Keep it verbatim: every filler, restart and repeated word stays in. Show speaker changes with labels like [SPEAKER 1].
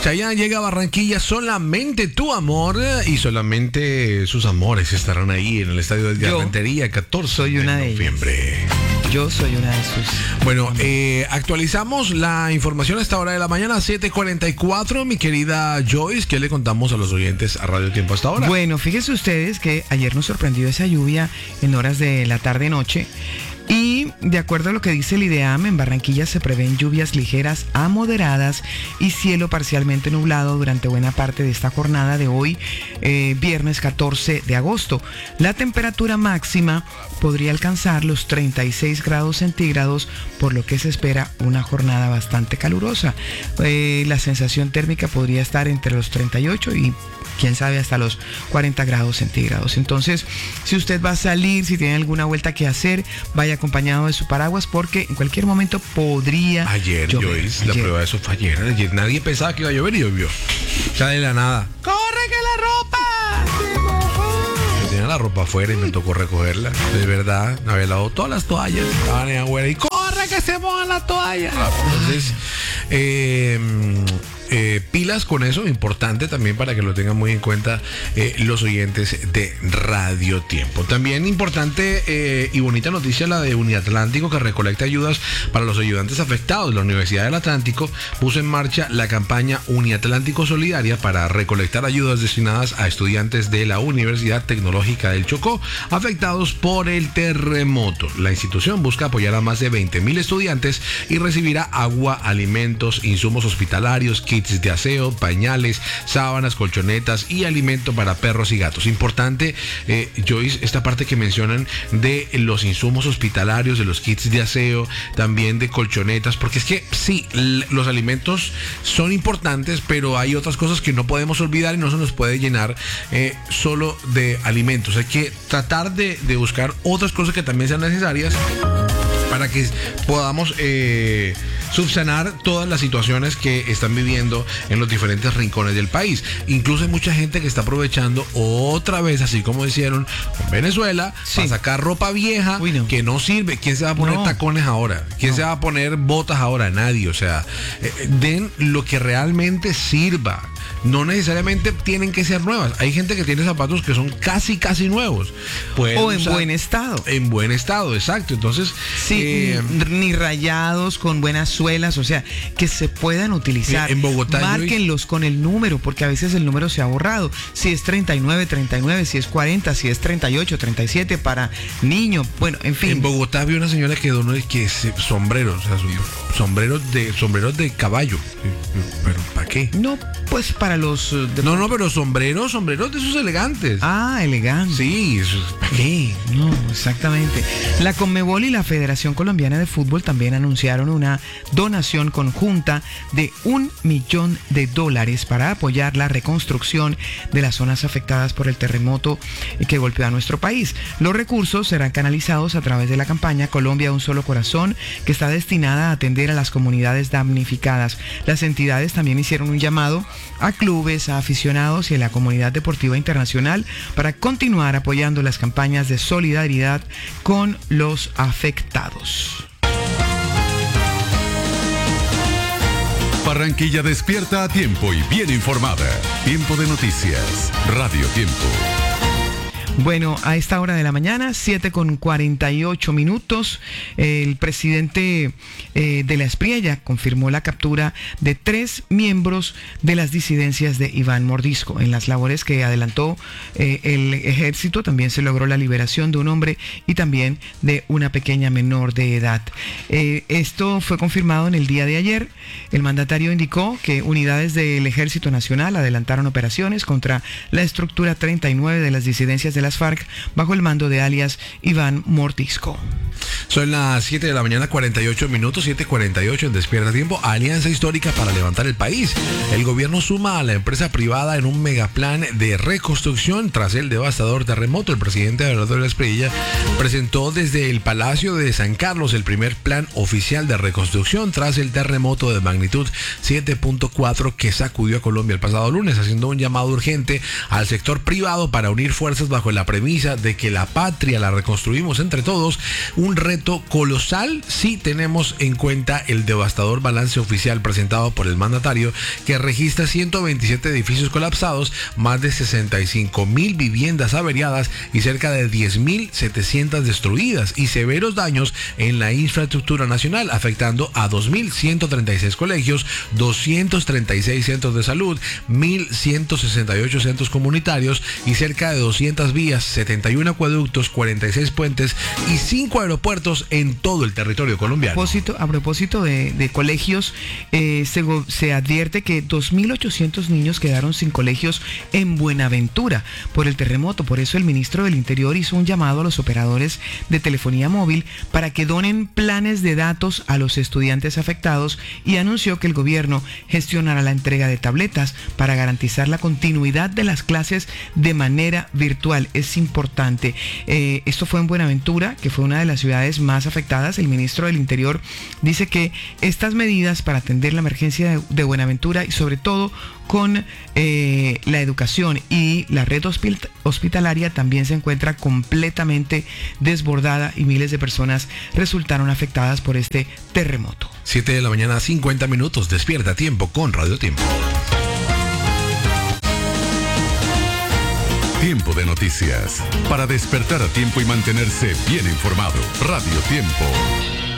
[SPEAKER 1] Chayanne llega a Barranquilla, solamente tu amor y solamente sus amores estarán ahí en el estadio de Rentería, catorce de noviembre.
[SPEAKER 2] Yo soy una de sus.
[SPEAKER 1] Bueno, eh, actualizamos la información a esta hora de la mañana, siete cuarenta y cuatro. Mi querida Joyce, ¿qué le contamos a los oyentes a Radio Tiempo hasta ahora?
[SPEAKER 2] Bueno, fíjense ustedes que ayer nos sorprendió esa lluvia en horas de la tarde-noche. Y de acuerdo a lo que dice el IDEAM, en Barranquilla se prevén lluvias ligeras a moderadas y cielo parcialmente nublado durante buena parte de esta jornada de hoy, eh, viernes catorce de agosto. La temperatura máxima podría alcanzar los treinta y seis grados centígrados, por lo que se espera una jornada bastante calurosa. Eh, la sensación térmica podría estar entre los treinta y ocho y quién sabe hasta los cuarenta grados centígrados. Entonces, si usted va a salir, si tiene alguna vuelta que hacer, vaya acompañado de su paraguas porque en cualquier momento podría
[SPEAKER 1] Ayer,
[SPEAKER 2] llover.
[SPEAKER 1] Joyce, la prueba de eso fue ayer. Ayer nadie pensaba que iba a llover y llovió. O sea, de la nada.
[SPEAKER 2] ¡Corre que la ropa!
[SPEAKER 1] Yo tenía la ropa afuera y me tocó recogerla. De verdad, me había lavado todas las toallas. Estaban en afuera y ¡corre que se mojan las toallas! Entonces, eh... Eh, pilas con eso, importante también para que lo tengan muy en cuenta eh, los oyentes de Radio Tiempo. También importante eh, y bonita noticia la de Uniatlántico, que recolecta ayudas para los ayudantes afectados. La Universidad del Atlántico puso en marcha la campaña Uniatlántico Solidaria para recolectar ayudas destinadas a estudiantes de la Universidad Tecnológica del Chocó afectados por el terremoto. La institución busca apoyar a más de veinte mil estudiantes y recibirá agua, alimentos, insumos hospitalarios, kits de aseo, pañales, sábanas, colchonetas y alimento para perros y gatos. Importante, eh, Joyce, esta parte que mencionan de los insumos hospitalarios, de los kits de aseo, también de colchonetas, porque es que sí, l- los alimentos son importantes, pero hay otras cosas que no podemos olvidar y no se nos puede llenar eh, solo de alimentos. Hay que tratar de, de buscar otras cosas que también sean necesarias para que podamos eh, subsanar todas las situaciones que están viviendo en los diferentes rincones del país. Incluso hay mucha gente que está aprovechando otra vez, así como hicieron con Venezuela, sí, para sacar ropa vieja. Uy, no. Que no sirve. ¿Quién se va a poner no. tacones ahora? ¿Quién no. se va a poner botas ahora? Nadie. O sea, eh, den lo que realmente sirva. No necesariamente tienen que ser nuevas. Hay gente que tiene zapatos que son casi, casi nuevos. Pueden
[SPEAKER 2] o en
[SPEAKER 1] usar,
[SPEAKER 2] buen estado.
[SPEAKER 1] En buen estado, exacto. Entonces,
[SPEAKER 2] sí, eh, ni rayados, con buenas suelas, o sea, que se puedan utilizar.
[SPEAKER 1] En Bogotá,
[SPEAKER 2] márquenlos con el número, porque a veces el número se ha borrado. Si es treinta y nueve, treinta y nueve, si es cuarenta, si es treinta y ocho, treinta y siete para niño. Bueno, en fin.
[SPEAKER 1] En Bogotá vi una señora que donó que sombreros, o sea, sombreros de sombreros de caballo. Pero ¿para qué?
[SPEAKER 2] No, pues para los... De...
[SPEAKER 1] No, no, pero sombreros, sombreros de esos elegantes.
[SPEAKER 2] Ah, elegantes.
[SPEAKER 1] Sí, ¿para qué?
[SPEAKER 2] No, exactamente. La Conmebol y la Federación Colombiana de Fútbol también anunciaron una donación conjunta de un millón de dólares para apoyar la reconstrucción de las zonas afectadas por el terremoto que golpeó a nuestro país. Los recursos serán canalizados a través de la campaña Colombia Un Solo Corazón, que está destinada a atender a las comunidades damnificadas. Las entidades también hicieron un llamado a clubes, a aficionados y a la comunidad deportiva internacional para continuar apoyando las campañas de solidaridad con los afectados.
[SPEAKER 3] Barranquilla despierta a tiempo y bien informada. Tiempo de noticias. Radio Tiempo.
[SPEAKER 2] Bueno, a esta hora de la mañana, siete con cuarenta y ocho minutos, el presidente eh, de la Espriella confirmó la captura de tres miembros de las disidencias de Iván Mordisco. En las labores que adelantó eh, el ejército también se logró la liberación de un hombre y también de una pequeña menor de edad. Eh, esto fue confirmado en el día de ayer. El mandatario indicó que unidades del Ejército Nacional adelantaron operaciones contra la estructura treinta y nueve de las disidencias de las FARC bajo el mando de alias Iván Mordisco.
[SPEAKER 1] Son las siete de la mañana, cuarenta y ocho minutos, siete cuarenta y ocho en Despierta Tiempo. Alianza histórica para levantar el país. El gobierno suma a la empresa privada en un megaplan de reconstrucción tras el devastador terremoto. El presidente Eduardo de la Espriella presentó desde el Palacio de San Carlos el primer plan oficial de reconstrucción tras el terremoto de magnitud siete punto cuatro que sacudió a Colombia el pasado lunes, haciendo un llamado urgente al sector privado para unir fuerzas bajo la premisa de que la patria la reconstruimos entre todos, un reto colosal si tenemos en cuenta el devastador balance oficial presentado por el mandatario, que registra ciento veintisiete edificios colapsados, más de sesenta y cinco mil viviendas averiadas y cerca de diez mil setecientas destruidas, y severos daños en la infraestructura nacional, afectando a dos mil ciento treinta y seis colegios, doscientos treinta y seis centros de salud, mil ciento sesenta y ocho centros comunitarios y cerca de doscientas vías, setenta y uno acueductos, cuarenta y seis puentes y cinco aeropuertos en todo el territorio colombiano.
[SPEAKER 2] A propósito, a propósito de, de colegios, eh, se, se advierte que dos mil ochocientos niños quedaron sin colegios en Buenaventura por el terremoto. Por eso el ministro del Interior hizo un llamado a los operadores de telefonía móvil para que donen planes de datos a los estudiantes afectados y anunció que el gobierno gestionará la entrega de tabletas para garantizar la continuidad de las clases de manera virtual. Es importante. Eh, esto fue en Buenaventura, que fue una de las ciudades más afectadas. El ministro del Interior dice que estas medidas para atender la emergencia de, de Buenaventura y sobre todo con eh, la educación y la red hospit- hospitalaria también se encuentra completamente desbordada y miles de personas resultaron afectadas por este terremoto.
[SPEAKER 1] siete de la mañana, cincuenta minutos. Despierta a tiempo con Radio Tiempo.
[SPEAKER 3] Tiempo de noticias. Para despertar a tiempo y mantenerse bien informado. Radio Tiempo.